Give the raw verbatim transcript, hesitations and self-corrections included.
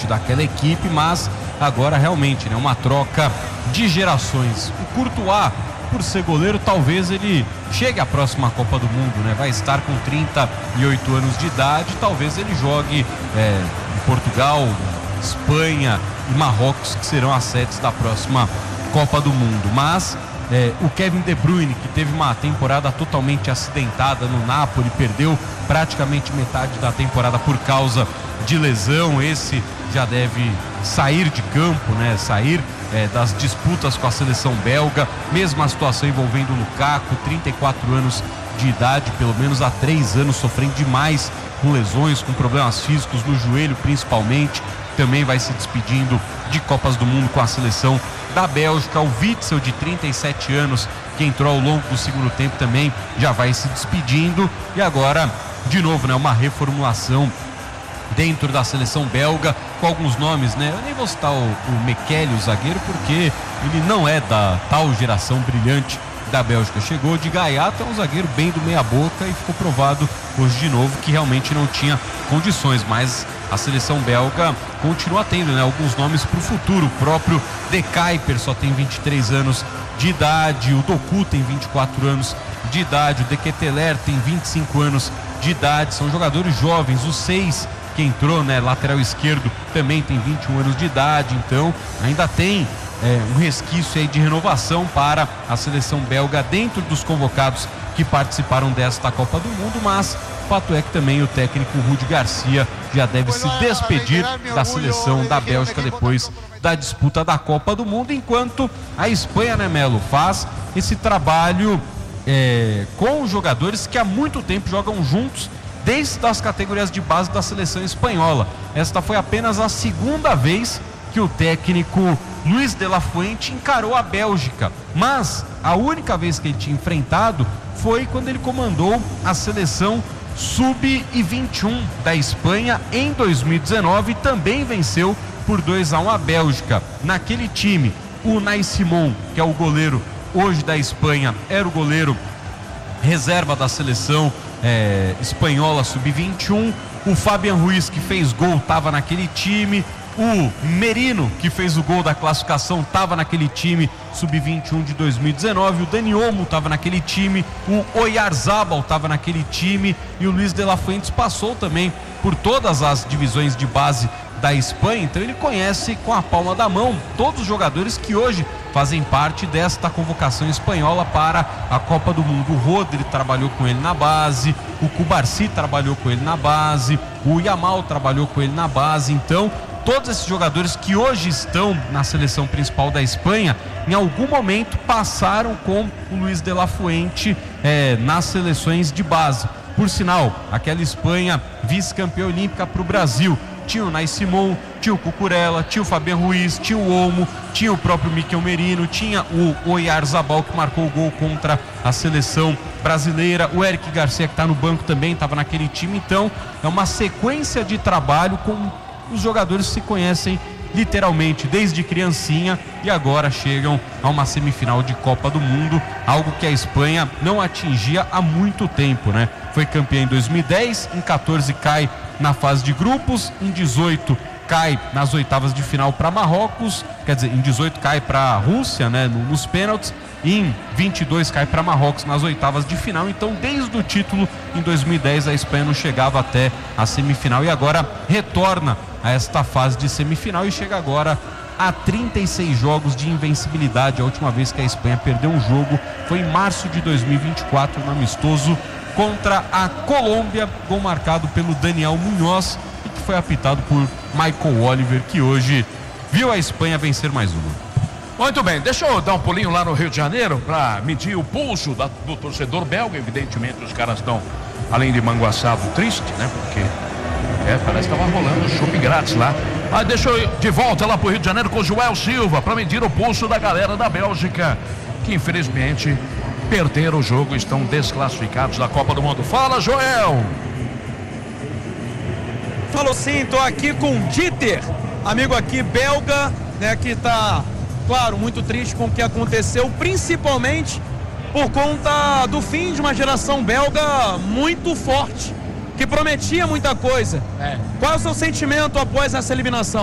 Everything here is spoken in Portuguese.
forte daquela equipe, mas agora realmente, né, uma troca de gerações. O Courtois, por ser goleiro, talvez ele chegue à próxima Copa do Mundo, né? Vai estar com trinta e oito anos de idade, talvez ele jogue é, em Portugal, Espanha e Marrocos, que serão as sedes da próxima Copa do Mundo. Mas é, o Kevin De Bruyne, que teve uma temporada totalmente acidentada no Napoli, perdeu praticamente metade da temporada por causa de lesão, esse já deve sair de campo, né? Sair é, das disputas com a seleção belga. Mesma situação envolvendo o Lukaku, trinta e quatro anos de idade, pelo menos há três anos sofrendo demais com lesões, com problemas físicos no joelho principalmente. Também vai se despedindo de Copas do Mundo com a seleção da Bélgica. O Witsel, de trinta e sete anos, que entrou ao longo do segundo tempo, também já vai se despedindo. E agora, de novo, né, uma reformulação dentro da seleção belga, com alguns nomes, né? Eu nem vou citar o, o Mekele, o zagueiro, porque ele não é da tal geração brilhante da Bélgica. Chegou de gaiato, é um zagueiro bem do meia boca, e ficou provado hoje de novo que realmente não tinha condições, mas a seleção belga continua tendo, né, alguns nomes para o futuro. O próprio De Kuyper só tem vinte e três anos de idade, o Doku tem vinte e quatro anos de idade, o De Ketelaere tem vinte e cinco anos de idade. São jogadores jovens. O seis, que entrou, né, lateral esquerdo, também tem vinte e um anos de idade. Então ainda tem é, um resquício aí de renovação para a seleção belga dentro dos convocados que participaram desta Copa do Mundo. Mas o fato é que também o técnico Rudi Garcia já deve se despedir da seleção da Bélgica depois da disputa da Copa do Mundo, enquanto a Espanha, né, Melo, faz esse trabalho é, com jogadores que há muito tempo jogam juntos desde as categorias de base da seleção espanhola. Esta foi apenas a segunda vez que o técnico Luis de la Fuente encarou a Bélgica, mas a única vez que ele tinha enfrentado foi quando ele comandou a seleção sub vinte e um da Espanha em dois mil e dezenove, e também venceu por dois a um a Bélgica. Naquele time, o Unai Simón, que é o goleiro hoje da Espanha, era o goleiro reserva da seleção é, espanhola sub vinte e um. O Fabián Ruiz, que fez gol, estava naquele time. O Merino, que fez o gol da classificação, estava naquele time sub vinte e um de dois mil e dezenove. O Dani Olmo estava naquele time. O Oyarzabal estava naquele time. E o Luis de la Fuente passou também por todas as divisões de base da Espanha, então ele conhece com a palma da mão todos os jogadores que hoje fazem parte desta convocação espanhola para a Copa do Mundo. O Rodri trabalhou com ele na base, o Cubarsí trabalhou com ele na base, o Yamal trabalhou com ele na base. Então todos esses jogadores que hoje estão na seleção principal da Espanha, em algum momento passaram com o Luis de la Fuente é, nas seleções de base. Por sinal, aquela Espanha vice-campeã olímpica para o Brasil tinha o Unai Simón, tinha o Cucurella, tinha o Fabián Ruiz, tinha o Olmo, tinha o próprio Mikel Merino, tinha o Oyarzabal, que marcou o gol contra a seleção brasileira, o Eric Garcia, que está no banco, também estava naquele time. Então é uma sequência de trabalho com os jogadores que se conhecem literalmente desde criancinha e agora chegam a uma semifinal de Copa do Mundo, algo que a Espanha não atingia há muito tempo, né? Foi campeã em dois mil e dez, em catorze cai na fase de grupos, em dezoito cai nas oitavas de final para Marrocos, quer dizer, em dezoito cai para a Rússia, né, nos pênaltis, e em vinte e dois cai para Marrocos nas oitavas de final. Então, desde o título em dois mil e dez, a Espanha não chegava até a semifinal e agora retorna a esta fase de semifinal e chega agora a trinta e seis jogos de invencibilidade. A última vez que a Espanha perdeu um jogo foi em março de dois mil e vinte e quatro, no amistoso contra a Colômbia, gol marcado pelo Daniel Muñoz e que foi apitado por Michael Oliver, que hoje viu a Espanha vencer mais uma. Muito bem, deixa eu dar um pulinho lá no Rio de Janeiro para medir o pulso da, do torcedor belga. Evidentemente os caras estão, além de manguaçado, triste, né? Porque é, parece que estava rolando chopp grátis lá. Mas deixa eu ir de volta lá pro Rio de Janeiro com o Joel Silva para medir o pulso da galera da Bélgica, que infelizmente perderam o jogo, estão desclassificados da Copa do Mundo. Fala, Joel! Falou sim, tô aqui com o Dieter, amigo aqui belga, né, que tá, claro, muito triste com o que aconteceu, principalmente por conta do fim de uma geração belga muito forte, que prometia muita coisa. É. Qual é o seu sentimento após essa eliminação?